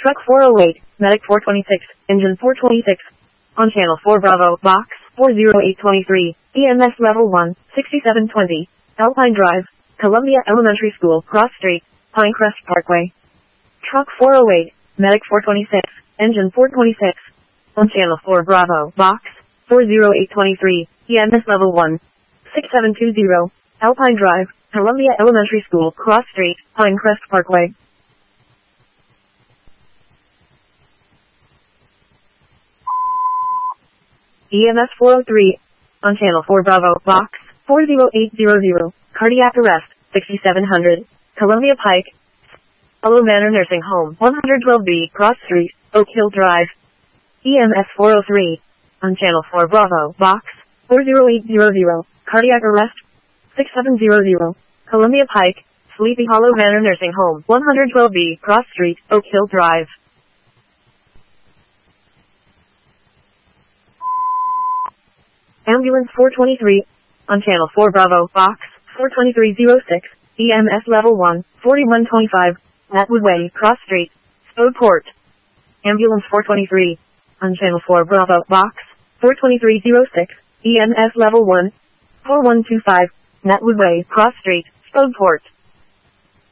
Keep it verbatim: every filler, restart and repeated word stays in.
Truck four oh eight, Medic four twenty-six, Engine four twenty-six. On Channel four Bravo, Box four oh eight two three, E M S Level one, sixty-seven twenty, Alpine Drive, Columbia Elementary School, Cross Street, Pinecrest Parkway. Truck four oh eight, Medic four twenty-six, Engine four twenty-six. On Channel four Bravo, Box four oh eight two three, E M S Level one, sixty-seven twenty, Alpine Drive, Columbia Elementary School, Cross Street, Pinecrest Parkway. E M S four oh three, on Channel four Bravo, Box four oh eight hundred, Cardiac Arrest, sixty-seven hundred, Columbia Pike, Aloe Manor Nursing Home, one twelve B, Cross Street, Oak Hill Drive. E M S four oh three, on Channel four Bravo, Box four oh eight hundred, Cardiac Arrest, sixty-seven hundred, Columbia Pike, Sleepy Hollow Manor Nursing Home, one twelve B, Cross Street, Oak Hill Drive. Ambulance four twenty-three, on Channel four Bravo, Box four twenty-three oh six, E M S Level one, forty-one twenty-five, Atwood Way, Cross Street, Spadeport. Ambulance four twenty-three, on Channel four Bravo, Box four twenty-three oh six, E M S Level one, forty-one twenty-five, Atwood Way, Cross Street, Spadeport.